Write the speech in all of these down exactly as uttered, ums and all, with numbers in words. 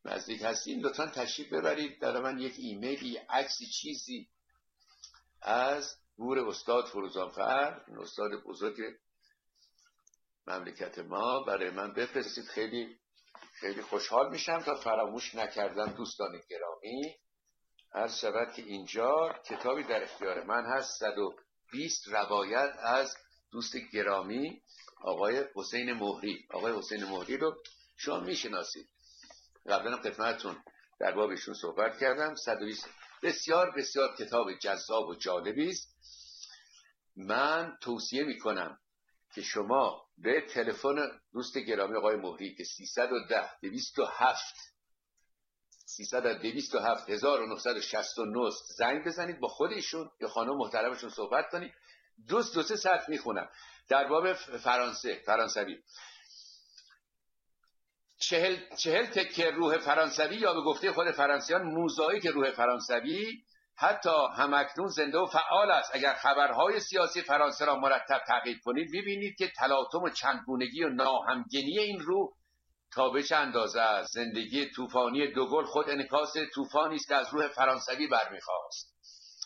نزدیک هستین لطفا تشریف ببرید. در من یک ایمیلی، عکسی، چیزی از گور استاد فروزانفر، استاد بزرگ مملکت ما، برای من بفرستید. خیلی خیلی خوشحال میشم. تا فراموش نکردم دوستان گرامی، عرض شود که اینجا کتابی در اختیار من هست، صد و بیست روایت از دوست گرامی آقای حسین مهری. آقای حسین مهری رو شما میشناسید، قبلا خدمتتون در بابشون صحبت کردم. صد و بیست بسیار بسیار کتاب جذاب و جالبی است. من توصیه میکنم که شما به تلفن دوست گرامی آقای مهری که سیصد و ده دویست و هفت سیصد و دویست و هفت هزار و نهصد و شصت و نه زنگ بزنید، با خود ایشون یا خانم محترمشون صحبت کنید. دوست دو سه ساعت میخونم در باب فرانسه فرانسوی. چهل, چهل تکه روح فرانسوی، یا به گفته خود فرانسیان موزاییک روح فرانسوی، حتی همکنون زنده و فعال است. اگر خبرهای سیاسی فرانسه را مرتب تعقیب کنید می‌بینید که تلاطم و چندگونگی و ناهمگنی این روح تا به چه اندازه است. زندگی طوفانی دوگل خود انعکاس طوفانی است که از روح فرانسوی برمیخواست.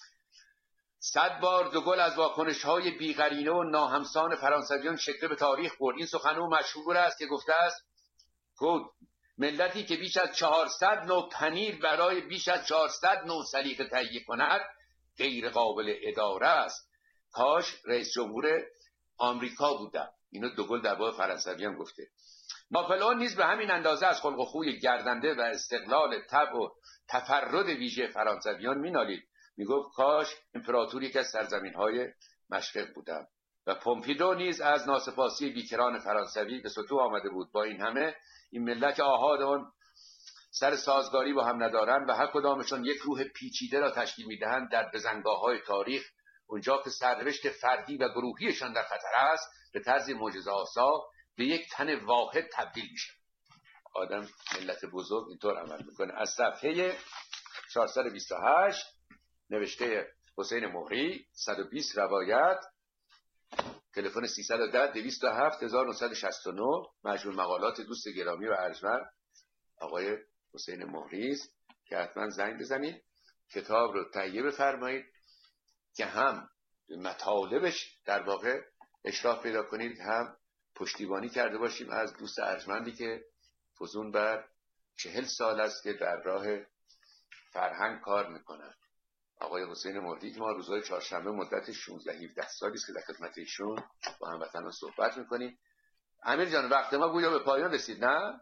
صد بار دوگل از واکنش‌های بی‌قرینه و ناهمسان فرانسویان شکل به تاریخ برد. این سخن او مشهور است که گفته است خود ملتی که بیش از چهارصد نوع پنیر برای بیش از چهارصد نوع سلیقه تهیه کند غیر قابل اداره است. کاش رئیس جمهور آمریکا بودم. اینو دوگل در باب فرانسویان گفته. ناپلئون نیز به همین اندازه از خلق و خوی گردنده و استقلال طبع و تفرد ویژه فرانسویان مینالید. میگفت کاش امپراتوری که از سرزمین‌های مشرق بودم. و پومپیدو نیز از ناسپاسی بیکران فرانسوی به سطوح آمده بود. با این همه این ملت که آحاد آن سر سازگاری با هم ندارند و هر کدامشون یک روح پیچیده را تشکیل میدهند، در بزنگاه‌های تاریخ اونجا که سرنوشت فردی و گروهیشان در خطر است به طرز معجزه‌آسا به یک تن واحد تبدیل میشه. آدم ملت بزرگ اینطور عمل میکنه. از صفحه چهارصد و بیست و هشت نوشته حسین مهری، صد و بیست روایت، تلفن سیصد و ده دویست و هفت هزار و نهصد و شصت و نه، مجموع مقالات دوست گرامی و ارجمند آقای حسین مهری است که حتما زنگ بزنید، کتاب رو تهیه بفرمایید که هم مطالبش در واقع اشراف پیدا کنید، هم پشتیبانی کرده باشیم از دوست ارجمندی که فزون بر چهل سال است که در راه فرهنگ کار میکنن. آقای حسین مهری که ما روزهای چهارشنبه مدت شانزده هفده سالی است که در خدمت ایشون با هموطنان صحبت میکنیم. امیر جان وقت ما گویا به پایان رسید، نه؟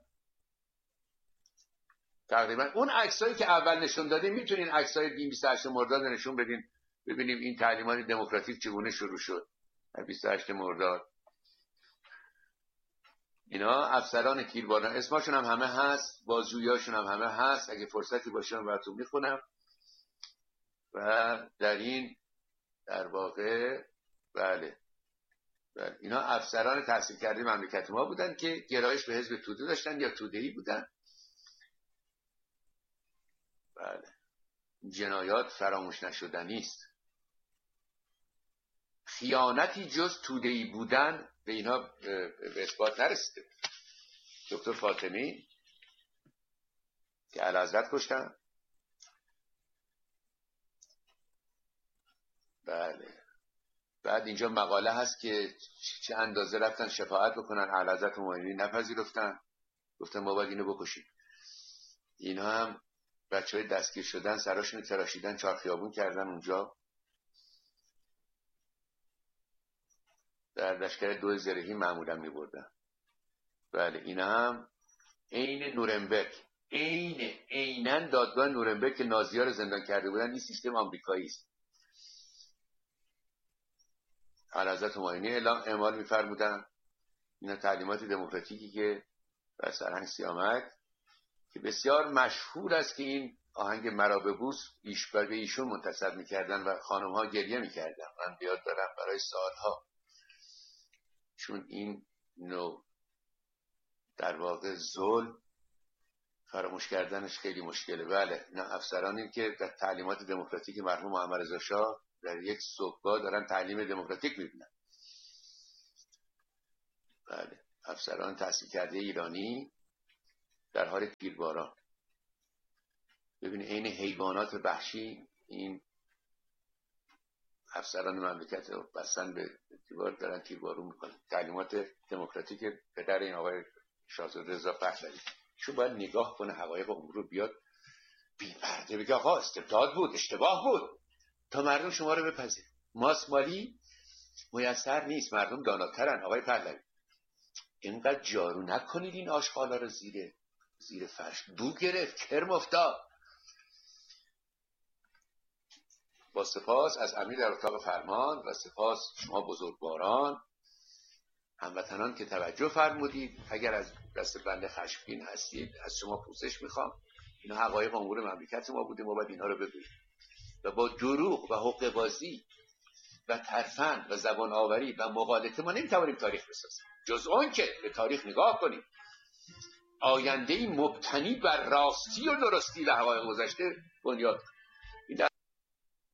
تقریبا اون عکسایی که اول نشون دادیم میتونین عکسای بیست و هشت مرداد نشون بدین ببینیم این تعلیمات دموکراتیک چگونه شروع شد. بیست و هشت مرداد اینا افسران تیرباران اسمشون هم همه هست، بازجوییاشون هم همه هست. اگه فرصتی باشه من براتون میخونم. و در این در واقع بله بله اینا افسران تحصیل کرده مملکت ما بودن که گرایش به حزب توده داشتن یا توده‌ای بودن. بله جنایات فراموش نشدنی است. خیانتی جز توده‌ای بودن به اینا به اثبات نرسیده. دکتر فاطمی که اعلیحضرت کشتن. بله بعد اینجا مقاله هست که چه اندازه رفتن شفاعت بکنن، اعلیحضرت مومنی نپذیرفتن، گفتن ما باید اینو بکشیم. اینا هم بچه های دستگیر شدن سراشون تراشیدن، چارخیابون کردن اونجا. در لشکر دو زرهی معمولا می بردن. بله اینا هم عین نورنبرگ، عین عیناً دادگاه نورنبرگ که نازی‌ها رو زندان کرده بودن، این سیستم آمریکایی است. اعلیحضرت همایونی اعلام اعمال می‌فرمودن اینا تعلیمات دموکراتیکی که بر سرهنگ سیامک که بسیار مشهور است که این آهنگ مرا ببوس ایش به ایشون منتسب می‌کردن و خانم‌ها گریه می‌کردن. من بیاد دارم برای سالها، چون این نوع در واقع ظلم فراموش کردنش خیلی مشکله. بله نه افسرانی که در تعلیمات دموکراتیک مرحوم محمد رضا شاه در یک صبحگاه دارن تعلیم دموکراتیک میبینن. بله افسران تحصیل کرده ایرانی در حال تیرباران. ببینید عین حیوانات وحشی این افسران مملکت رو بستن به دیوار، دارن تیربارون میکنن. تعلیمات دموکراتیک پدر این آقای شاهزاده رضا پهلوی، شو باید نگاه کنه حقایق امور رو، بیاد بی پرده بگه آقا استبداد بود، اشتباه بود، تا مردم شما رو بپذیر. ماسمالی میسر نیست، مردم داناترن. آقای پهلوی اینقدر جارو نکنید این آشغالا رو زیر زیر فرش، بو گرفت، کرم افتاد. با سپاس از امیر در اتاق فرمان و سپاس شما بزرگواران هموطنان که توجه فرمودید. اگر از دست بنده خشمگین هستید از شما پوزش میخوام. اینا حقایق امور مملکت ما بوده، ما باید اینا رو بگوییم و با دروغ و حقه بازی و ترفند و زبان آوری و مغالطه ما نمیتوانیم تاریخ بسازیم، جز اون که به تاریخ نگاه کنیم، آینده‌ای مبتنی بر راستی و درستی و حقایق گذشته بنیاد